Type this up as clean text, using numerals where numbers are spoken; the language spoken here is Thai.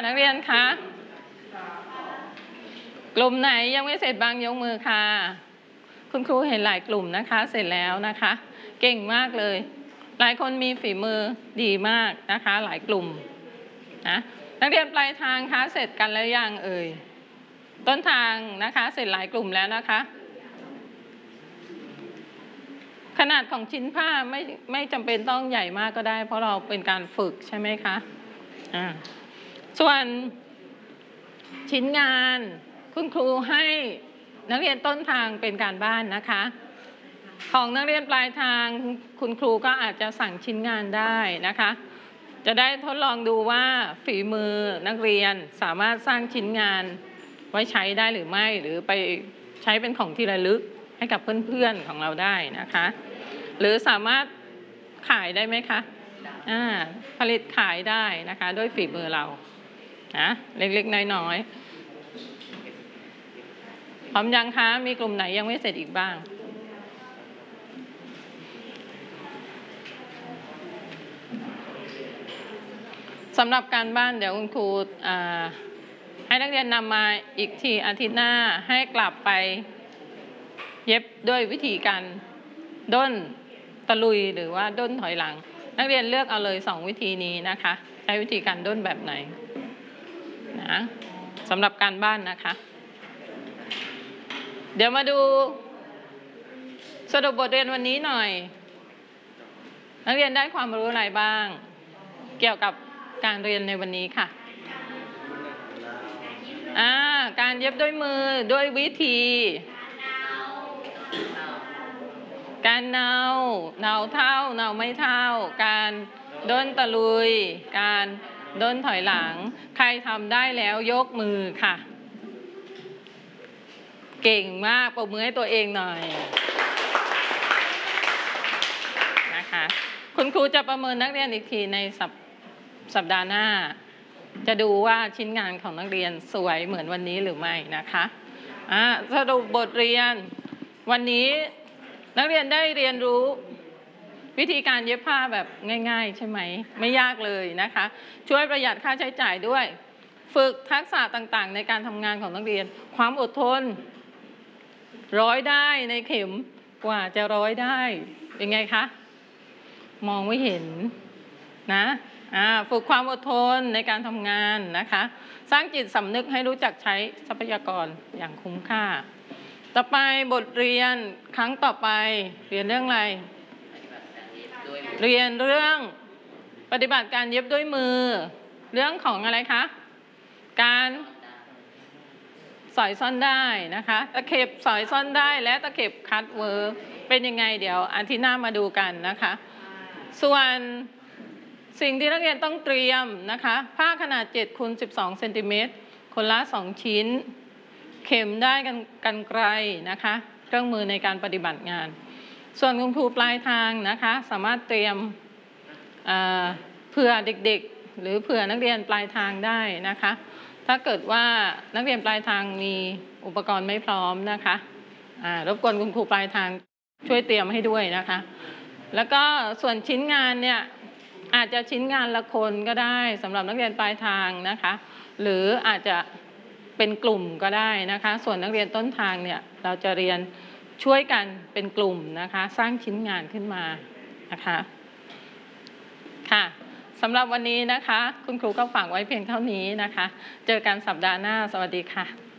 นักเรียนคะกลุ่มไหนยังไม่เสร็จบ้างยกมือค่ะคุณครูเห็นหลายกลุ่มนะคะเสร็จแล้วนะคะเก่งมากเลยหลายคนมีฝีมือดีมากนะคะหลายกลุ่มนะนักเรียนปลายทางคะเสร็จกันแล้วยังเอ่ยต้นทางนะคะเสร็จหลายกลุ่มแล้วนะคะขนาดของชิ้นผ้าไม่จำเป็นต้องใหญ่มากก็ได้เพราะเราเป็นการฝึกใช่ไหมคะส่วนชิ้นงานคุณครูให้นักเรียนต้นทางเป็นการบ้านนะคะของนักเรียนปลายทางคุณครูก็อาจจะสั่งชิ้นงานได้นะคะจะได้ทดลองดูว่าฝีมือนักเรียนสามารถสร้างชิ้นงานไว้ใช้ได้หรือไม่หรือไปใช้เป็นของที่ระลึกให้กับเพื่อนๆของเราได้นะคะหรือสามารถขายได้ไหมคะผลิตขายได้นะคะด้วยฝีมือเรานะเล็กๆน้อยๆพร้อมยังคะมีกลุ่มไหนยังไม่เสร็จอีกบ้างสำหรับการบ้านเดี๋ยวคุณครูให้นักเรียนนำมาอีกทีอาทิตย์หน้าให้กลับไปเย็บด้วยวิธีการด้นตะลุยหรือว่าด้นถอยหลังนักเรียนเลือกเอาเลย2วิธีนี้นะคะใช้วิธีการด้นแบบไหนนะสำหรับการบ้านนะคะเดี๋ยวมาดูสรุปบทเรียนวันนี้หน่อยนักเรียนได้ความรู้อะไรบ้างเกี่ยวกับการเรียนในวันนี้ค่ะการเย็บด้วยมือด้วยวิธีการเนาเท่าเนาไม่เท่าการด้นตะลุยการด้นถอยหลังใครทำได้แล้วยกมือค่ะเก่งมากปรบมือให้ตัวเองหน่อยนะคะคุณครูจะประเมินนักเรียนอีกทีในสัปดาห์หน้าจะดูว่าชิ้นงานของนักเรียนสวยเหมือนวันนี้หรือไม่นะคะสรุปบทเรียนวันนี้นักเรียนได้เรียนรู้วิธีการเย็บผ้าแบบง่ายๆใช่ไหมไม่ยากเลยนะคะช่วยประหยัดค่าใช้จ่ายด้วยฝึกทักษะต่างๆในการทำงานของนักเรียนความอดทนร้อยได้ในเข็มกว่าจะร้อยได้เป็นไงคะมองไม่เห็นนะฝึกความอดทนในการทำงานนะคะสร้างจิตสำนึกให้รู้จักใช้ทรัพยากรอย่างคุ้มค่าต่อไปบทเรียนครั้งต่อไปเรียนเรื่องอะไรเรียนเรื่องปฏิบัติการเย็บด้วยมือเรื่องของอะไรคะการสอยซ่อนได้นะคะตะเข็บสอยซ่อนได้และตะเข็บคัตเวิร์กเป็นยังไงเดี๋ยวอาทิตย์หน้ามาดูกันนะคะส่วนสิ่งที่นักเรียนต้องเตรียมนะคะผ้าขนาด7 คูณ 12 เซนติเมตรคนละ2ชิ้นเข็มได้กันไกลนะคะเครื่องมือในการปฏิบัติงานส่วนคุณครูปลายทางนะคะสามารถเตรียมเผื่อเด็กๆหรือเผื่อนักเรียนปลายทางได้นะคะถ้าเกิดว่านักเรียนปลายทางมีอุปกรณ์ไม่พร้อมนะคะรบกวนคุณครูปลายทางช่วยเตรียมให้ด้วยนะคะแล้วก็ส่วนชิ้นงานเนี่ยอาจจะชิ้นงานละคนก็ได้สำหรับนักเรียนปลายทางนะคะหรืออาจจะเป็นกลุ่มก็ได้นะคะส่วนนักเรียนต้นทางเนี่ยเราจะเรียนช่วยกันเป็นกลุ่มนะคะสร้างชิ้นงานขึ้นมานะคะค่ะสำหรับวันนี้นะคะคุณครูก็ฝากไว้เพียงเท่านี้นะคะเจอกันสัปดาห์หน้าสวัสดีค่ะ